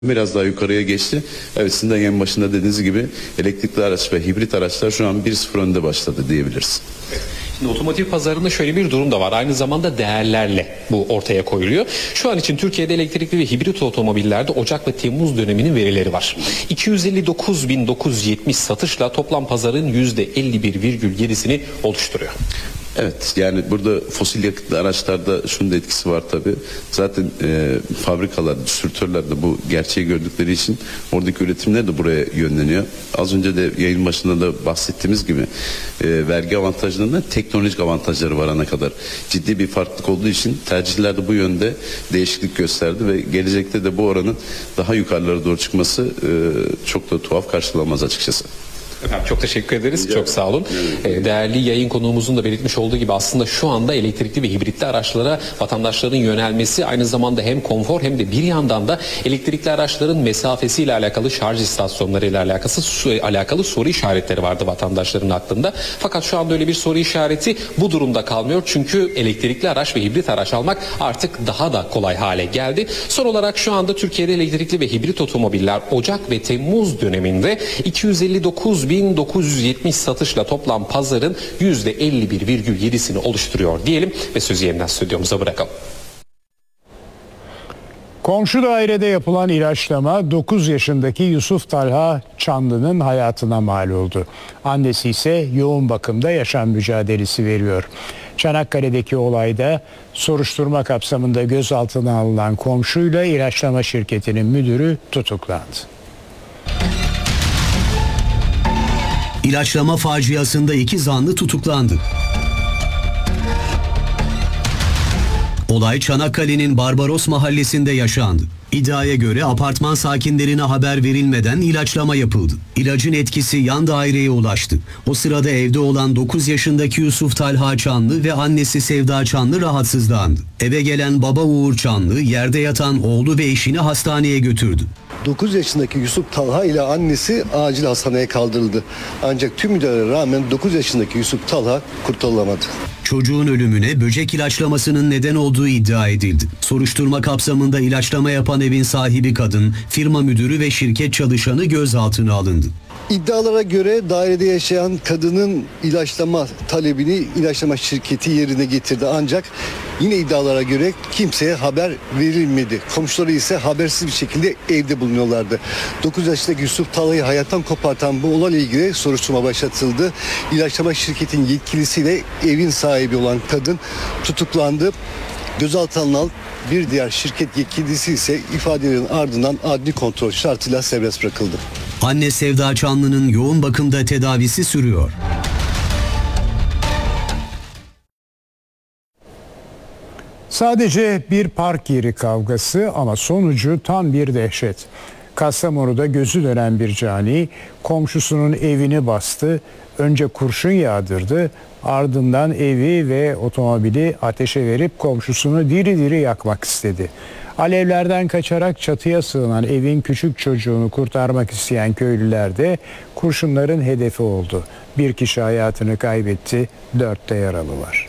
Biraz daha yukarıya geçti. Evet, sizin de en başında dediğiniz gibi elektrikli araç ve hibrit araçlar şu an 1-0 önde başladı diyebiliriz. Şimdi otomotiv pazarında şöyle bir durum da var. Aynı zamanda değerlerle bu ortaya koyuluyor. Şu an için Türkiye'de elektrikli ve hibrit otomobillerde Ocak ve Temmuz döneminin verileri var. 259.970 satışla toplam pazarın %51,7'sini oluşturuyor. Evet, yani burada fosil yakıtlı araçlarda şunun da etkisi var tabii. Zaten fabrikalar, distribütörler de bu gerçeği gördükleri için oradaki üretimler de buraya yönleniyor. Az önce de yayın başında da bahsettiğimiz gibi vergi avantajlarından teknolojik avantajları varana kadar ciddi bir farklılık olduğu için tercihler de bu yönde değişiklik gösterdi ve gelecekte de bu oranın daha yukarılara doğru çıkması çok da tuhaf karşılanmaz açıkçası. Efendim çok teşekkür ederiz. Çok sağ olun. Değerli yayın konuğumuzun da belirtmiş olduğu gibi aslında şu anda elektrikli ve hibritli araçlara vatandaşların yönelmesi aynı zamanda hem konfor hem de bir yandan da elektrikli araçların mesafesiyle alakalı, şarj istasyonlarıyla alakalı soru işaretleri vardı vatandaşların aklında. Fakat şu anda öyle bir soru işareti bu durumda kalmıyor. Çünkü elektrikli araç ve hibrit araç almak artık daha da kolay hale geldi. Son olarak şu anda Türkiye'de elektrikli ve hibrit otomobiller Ocak ve Temmuz döneminde 259.970 satışla toplam pazarın %51,7'sini oluşturuyor diyelim ve sözü yeniden stüdyomuza bırakalım. Komşu dairede yapılan ilaçlama 9 yaşındaki Yusuf Talha Çanlı'nın hayatına mal oldu. Annesi ise yoğun bakımda yaşam mücadelesi veriyor. Çanakkale'deki olayda soruşturma kapsamında gözaltına alınan komşuyla ilaçlama şirketinin müdürü tutuklandı. İlaçlama faciasında 2 zanlı tutuklandı. Olay Çanakkale'nin Barbaros mahallesinde yaşandı. İddiaya göre apartman sakinlerine haber verilmeden ilaçlama yapıldı. İlacın etkisi yan daireye ulaştı. O sırada evde olan 9 yaşındaki Yusuf Talha Çanlı ve annesi Sevda Çanlı rahatsızlandı. Eve gelen baba Uğur Çanlı yerde yatan oğlu ve eşini hastaneye götürdü. 9 yaşındaki Yusuf Talha ile annesi acil hastaneye kaldırıldı. Ancak tüm müdahalelere rağmen 9 yaşındaki Yusuf Talha kurtarılamadı. Çocuğun ölümüne böcek ilaçlamasının neden olduğu iddia edildi. Soruşturma kapsamında ilaçlama yapan evin sahibi kadın, firma müdürü ve şirket çalışanı gözaltına alındı. İddialara göre dairede yaşayan kadının ilaçlama talebini ilaçlama şirketi yerine getirdi. Ancak yine iddialara göre kimseye haber verilmedi. Komşuları ise habersiz bir şekilde evde bulunuyorlardı. 9 yaşındaki Yusuf Talha'yı hayattan kopartan bu olayla ilgili soruşturma başlatıldı. İlaçlama şirketin yetkilisiyle evin sahibi olan kadın tutuklandı. Gözaltına alınan bir diğer şirket yetkilisi ise ifadelerin ardından adli kontrol şartıyla serbest bırakıldı. Anne Sevda Çanlı'nın yoğun bakımda tedavisi sürüyor. Sadece bir park yeri kavgası ama sonucu tam bir dehşet. Kastamonu'da gözü dönen bir cani komşusunun evini bastı. Önce kurşun yağdırdı, ardından evi ve otomobili ateşe verip komşusunu diri diri yakmak istedi. Alevlerden kaçarak çatıya sığınan evin küçük çocuğunu kurtarmak isteyen köylüler de kurşunların hedefi oldu. Bir kişi hayatını kaybetti, 4 de yaralı var.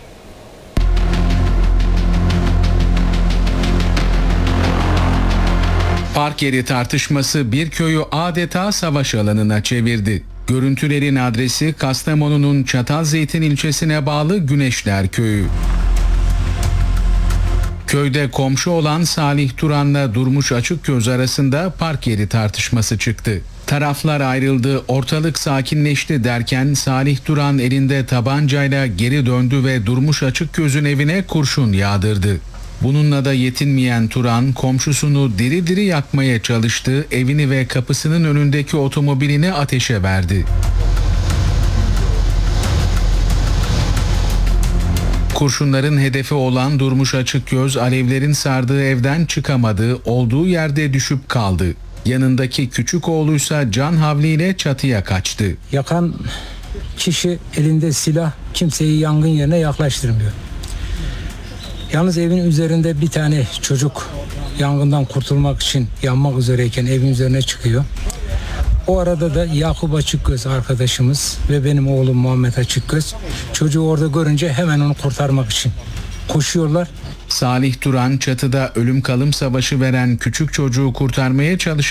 Park yeri tartışması bir köyü adeta savaş alanına çevirdi. Görüntülerin adresi Kastamonu'nun Çatalzeytin ilçesine bağlı Güneşler Köyü. Köyde komşu olan Salih Turan'la Durmuş Açıkgöz arasında park yeri tartışması çıktı. Taraflar ayrıldı, ortalık sakinleşti derken Salih Turan elinde tabancayla geri döndü ve Durmuş Açıkgöz'ün evine kurşun yağdırdı. Bununla da yetinmeyen Turan komşusunu diri diri yakmaya çalıştı, evini ve kapısının önündeki otomobilini ateşe verdi. Kurşunların hedefi olan Durmuş Açıkgöz alevlerin sardığı evden çıkamadı, olduğu yerde düşüp kaldı. Yanındaki küçük oğluysa can havliyle çatıya kaçtı. Yakan kişi elinde silah kimseyi yangın yerine yaklaştırmıyor. Yalnız evin üzerinde bir tane çocuk yangından kurtulmak için yanmak üzereyken evin üzerine çıkıyor. O arada da Yakup Açıkgöz arkadaşımız ve benim oğlum Muhammed Açıkgöz çocuğu orada görünce hemen onu kurtarmak için koşuyorlar. Salih Turan çatıda ölüm kalım savaşı veren küçük çocuğu kurtarmaya çalışırken